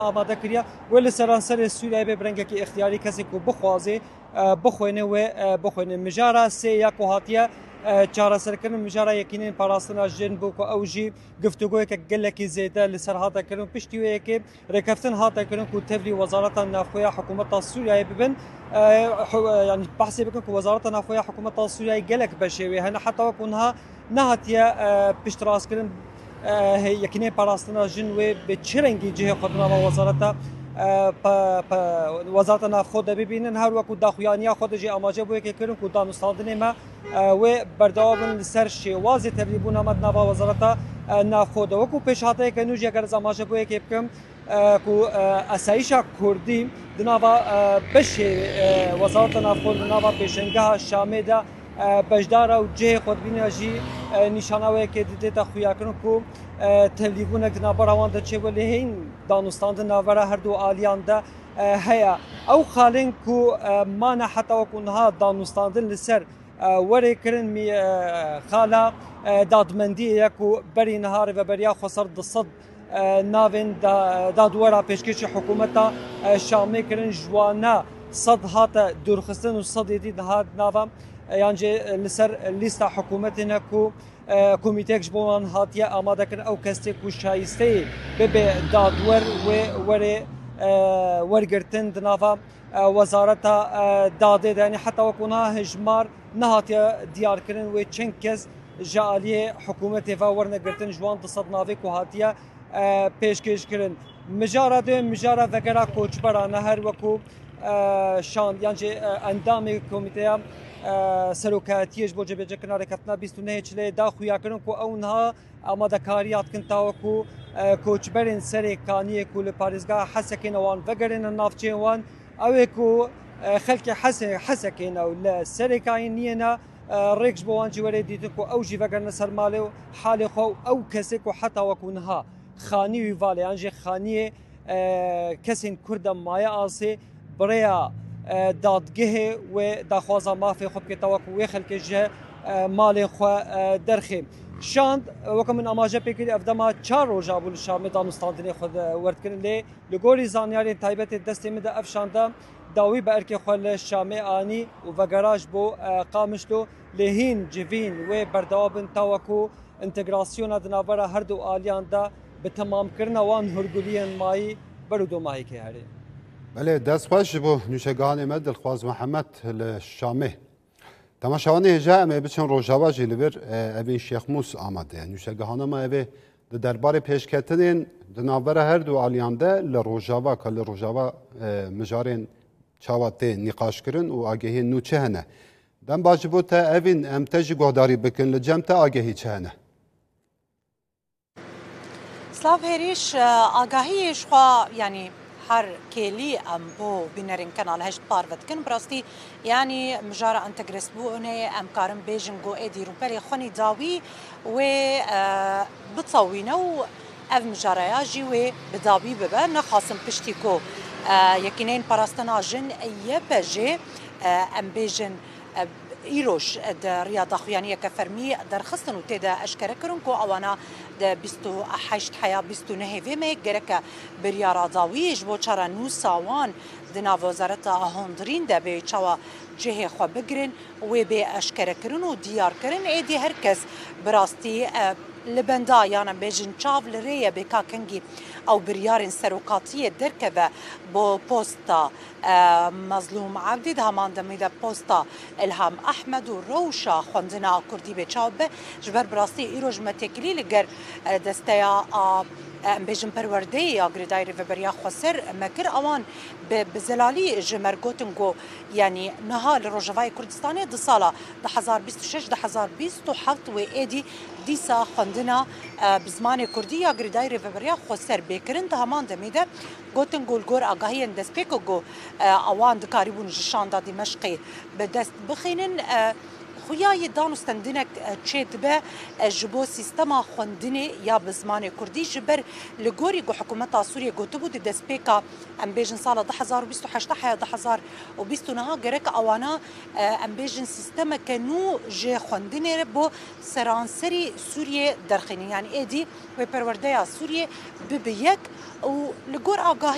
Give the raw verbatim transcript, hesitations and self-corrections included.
آماده کریه ولی سرانسر سوریه به برنگکی اختیاری کسی که بخوازه بخوینه و بخوینه مجارا سی یا کوهاتیه چهار سرکن مجارا یکینین پاراستنا جن بو کو اوجی گفتگوی که گلکی زیده لسر هاتا کرن پشتیوی که رکفتن هاتا کرن کو تبلی وزارت نافخویا حکومت سوریه ببن يعني بحثي بكم وزارة النافوية حكومة سوريا جلك بشوي هنا حتى وكونها نهاتيا بشتراس كرن یکینه پاراستنا جنوی به چرنگی جه خودنا و وزارت وزارت نافخو ده ببینن هر وقت داخویانیا خود جه آماجه بوی که کرن کودان استادنه ما و برداون سر شواز تبلیبون آمد نوا وزارت نافخو ده وکو پیش هاته که نوجی اگر آماجه بوی که بکم کو اسایش کردی دنوا بشه وزارت نافخو دنوا پیشنگاه شامه ده بجدار و جه خود بیناجی نشانه که دیده تا خویا کنن کو تبلیغون که نبار آوان ده چه ولی هین دانستان ده نواره هر دو آلیان ده هیا او خالن کو ما نه حتی و کنها دانستان ده لسر وری کرن می خالا دادمندی یکو بری نهار و بریا خسر دصد ناوین دادورا پیشکش حکومت شامی کرن جوانا صد هات درخستن و صد یدید هات ناوام يعني لسر ليست حكومتنا كو كوميتيك جبوان هاتيا آماده كن او كستي كو شايستي ببي دادور و وري ورگرتن دنافا وزارتا داده يعني حتى وكونا هجمار نهاتيا ديار كرن و چند كز جاليه حكومتي فورنا گرتن جوان تصد نافي كو هاتيا پیشکش کرن مجاره ده مجاره وگرا کوچبرانه هر وکو شان يعني اندام كوميتيا سروکاتیش بوجه به جکن حرکتنا بیست و نه چله دا خویا کنن کو اونها آماده کاریات کن تا کو کوچبرین سر کانی کو لپاریزگاه حسکین وان وگرین نافچین وان او کو خلک حس حسکین او لا سر کاینینا ریکش بوان جوری دیت کو او جی وگرن سر مالو حال خو او کسی کو حتی وکونها خانی ویواله انج خانی کسین کرد مایا آسی بریا دادگه و داخوازا مافی خوب که توقع و خلک جه مال خو درخی شاند وکم من آماجه پیکری افدما چهار روزا بول شام دانستاندنی خود ورد کردن لی لگوری زانیاری تایبت دستی مده افشانده داوی به ارک خال شام آنی و وگراج بو قامشلو لهین جوین و بردابن توقع انتگراسیون دنابرا هر دو آلیان دا به تمام کردن وان هرگولین مایی برودو ماهی که هری بله دست خوش بو نوشگان مد الخواز محمد الشامه تماشاوان هجا ام بچن روجاوا جلیور اوین شیخ موس آمده نوشگان ما اوی دربار پیشکتن دنابر هر دو آلیانده لروجاوا کل روجاوا مجارن چاواته نقاش کرن و آگهی نو چهنه دم باجبو تا اوین ام تجی گهداری بکن لجم تا آگهی چهنه سلاف هریش آگاهیش خوا یعنی هر کلی ام بو بینرین کنال هشت پاروت کن براستی یعنی مجارا انتگرس بونه ام کارم بیجن گو ایدی رو پلی خونی داوی و بتصوینه و اف مجارا یاجی و بداوی ببه نخواستم پشتی کو یکینین پاراستنا جن ایه بجه ام بیجن ایروش در ریاض خویانی که فرمی در خستن و تدا اشکره کرن کو آوانا در بیست و هشت حیا بیست و نه ویمه گرک بریارا داویش بو چرا نو ساوان دنا وزارت هندرین ده به چوا جه خو بگرن و به اشکره کرن و دیار کرن ایدی هر کس براستی لبندا یعنی بیجن چاو لریه بکا کنگی او بریارن سروکاتیه درکه با پوستا مظلوم عبدی ده همان دمیده پوستا الهام احمد و روشا خوندنا کردی به چاو به جبر براستی ایروج متکلی لگر دستیا ام بیجن پرورده یا گریدای و بریا خسر مکر اوان به زلالی جمر گوتنگو یعنی نهال روجوای کردستانی دو سالا ده هزار بیست و شش ده هزار بیست و هفت و ایدی دیسا خوندنا بزمان کردی یا گریدای و بریا خسر بکرن ده همان دمیده گوتنگو الگور آگاهی اندست پیکو گو اوان دکاریبون جشان دا دمشقی به دست بخینن خویای دانستندنک چید به جبو سیستما خوندنی یا بزمان کردی جبر لگوری گو حکومت سوریه گوتو بود دست پیکا ام بیجن سال ده هزار و بیست و هشت حیا ده هزار و بیست و نه گرک آوانا ام بیجن سیستم کنو جه خوندنی بو سرانسری سوریه درخینی یعنی ایدی و پرورده سوریه ببیک و لگور آگاهی